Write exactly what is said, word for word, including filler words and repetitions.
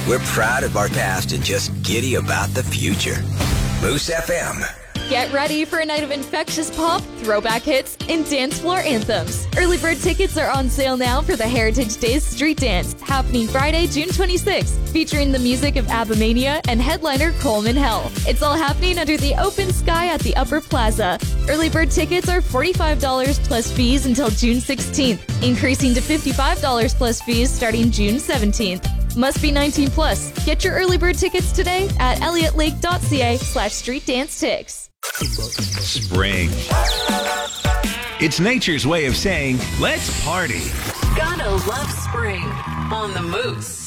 We're proud of our past and just giddy about the future. Moose F M. Get ready for a night of infectious pop, throwback hits, and dance floor anthems. Early bird tickets are on sale now for the Heritage Days Street Dance, happening Friday, June twenty-sixth, featuring the music of Abamania and headliner Coleman Hell. It's all happening under the open sky at the Upper Plaza. Early bird tickets are forty-five dollars plus fees until June sixteenth, increasing to fifty-five dollars plus fees starting June seventeenth. Must be nineteen plus. Get your early bird tickets today at elliotlake.ca slash street dance ticks. Spring. It's nature's way of saying, let's party. Gotta love spring on the Moose.